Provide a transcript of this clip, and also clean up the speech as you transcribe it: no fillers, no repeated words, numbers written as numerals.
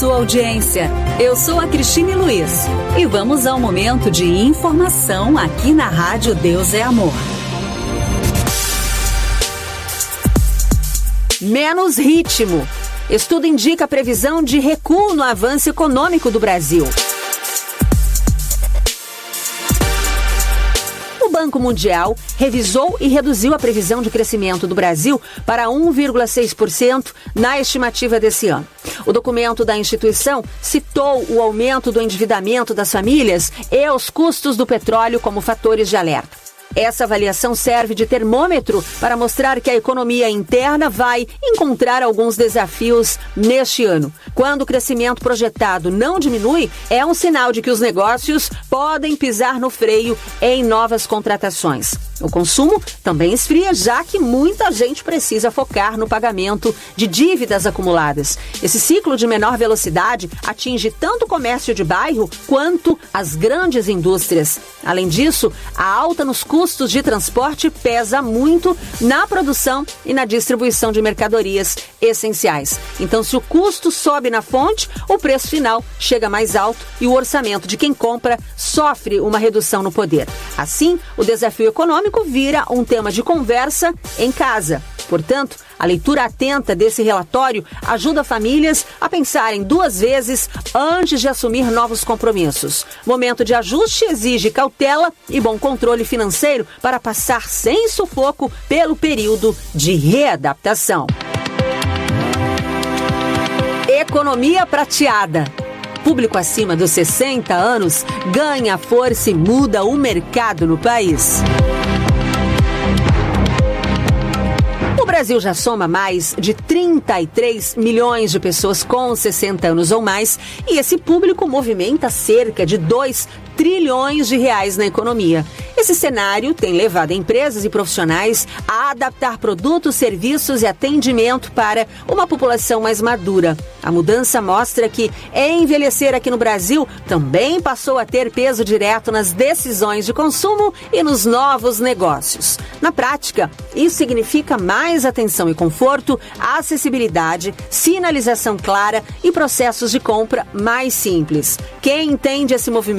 Sua audiência. Eu sou a Cristine Luiz e vamos ao momento de informação aqui na Rádio Deus é Amor. Menos ritmo. Estudo indica previsão de recuo no avanço econômico do Brasil. O Banco Mundial revisou e reduziu a previsão de crescimento do Brasil para 1,6% na estimativa desse ano. O documento da instituição citou o aumento do endividamento das famílias e os custos do petróleo como fatores de alerta. Essa avaliação serve de termômetro para mostrar que a economia interna vai encontrar alguns desafios neste ano. Quando o crescimento projetado não diminui, é um sinal de que os negócios podem pisar no freio em novas contratações. O consumo também esfria, já que muita gente precisa focar no pagamento de dívidas acumuladas. Esse ciclo de menor velocidade atinge tanto o comércio de bairro quanto as grandes indústrias. Além disso, a alta nos custos de transporte pesa muito na produção e na distribuição de mercadorias essenciais. Então, se o custo sobe na fonte, o preço final chega mais alto e o orçamento de quem compra sofre uma redução no poder. Assim, o desafio econômico vira um tema de conversa em casa. Portanto, a leitura atenta desse relatório ajuda famílias a pensarem duas vezes antes de assumir novos compromissos. Momento de ajuste exige cautela e bom controle financeiro para passar sem sufoco pelo período de readaptação. Economia prateada. Público acima dos 60 anos ganha força e muda o mercado no país. O Brasil já soma mais de 33 milhões de pessoas com 60 anos ou mais e esse público movimenta cerca de 2 trilhões de reais na economia. Esse cenário tem levado empresas e profissionais a adaptar produtos, serviços e atendimento para uma população mais madura. A mudança mostra que envelhecer aqui no Brasil também passou a ter peso direto nas decisões de consumo e nos novos negócios. Na prática, isso significa mais atenção e conforto, acessibilidade, sinalização clara e processos de compra mais simples. Quem entende esse movimento